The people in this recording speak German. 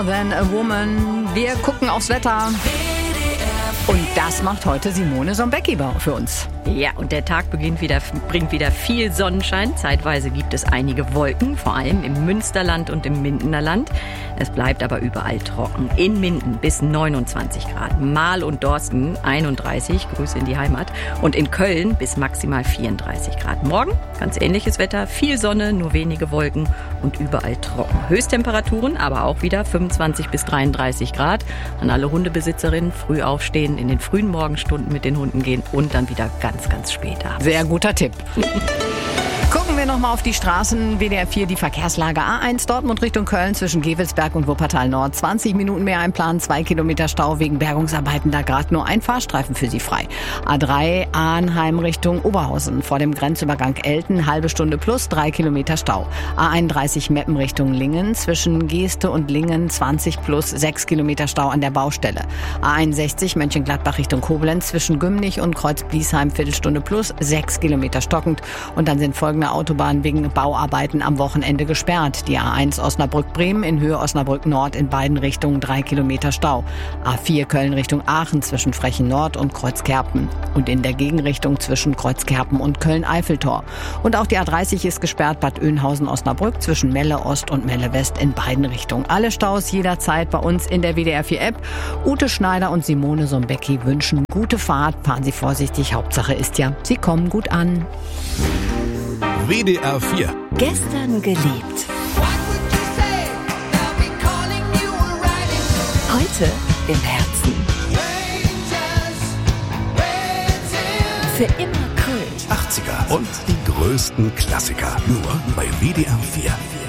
Than a Woman. Wir gucken aufs Wetter. Und das macht heute Simone Sombecki für uns. Ja, und der Tag bringt wieder viel Sonnenschein. Zeitweise gibt es einige Wolken, vor allem im Münsterland und im Mindener Land. Es bleibt aber überall trocken. In Minden bis 29 Grad. Marl und Dorsten 31, Grüße in die Heimat. Und in Köln bis maximal 34 Grad. Morgen ganz ähnliches Wetter, viel Sonne, nur wenige Wolken und überall trocken. Höchsttemperaturen aber auch wieder 25 bis 33 Grad. An alle Hundebesitzerinnen früh aufstehen, in den frühen Morgenstunden mit den Hunden gehen und dann wieder ganz spät abends. Sehr guter Tipp. Gucken wir nochmal auf die Straßen. WDR 4, die Verkehrslage. A1 Dortmund Richtung Köln zwischen Gevelsberg und Wuppertal Nord. 20 Minuten mehr einplanen, 2 Kilometer Stau wegen Bergungsarbeiten. Da gerade nur ein Fahrstreifen für Sie frei. A3 Arnheim Richtung Oberhausen. Vor dem Grenzübergang Elten, halbe Stunde plus, 3 Kilometer Stau. A31 Meppen Richtung Lingen. Zwischen Geeste und Lingen 20 plus, 6 Kilometer Stau an der Baustelle. A61 Mönchengladbach Richtung Koblenz. Zwischen Gümnich und Kreuz-Bliesheim Viertelstunde plus, 6 Kilometer stockend. Und dann sind folgende Autobahnen wegen Bauarbeiten am Wochenende gesperrt. Die A1 Osnabrück-Bremen in Höhe Osnabrück-Nord in beiden Richtungen 3 Kilometer Stau. A4 Köln Richtung Aachen zwischen Frechen Nord und Kreuzkerpen. Und in der Gegenrichtung zwischen Kreuzkerpen und Köln-Eiffeltor. Und auch die A30 ist gesperrt, Bad Oeynhausen-Osnabrück zwischen Melle Ost und Melle West in beiden Richtungen. Alle Staus jederzeit bei uns in der WDR 4 App. Ute Schneider und Simone Sombecki wünschen gute Fahrt. Fahren Sie vorsichtig. Hauptsache ist ja, Sie kommen gut an. WDR 4. Gestern geliebt. Heute im Herzen. Für immer Köln. 80er und die größten Klassiker. Nur bei WDR 4.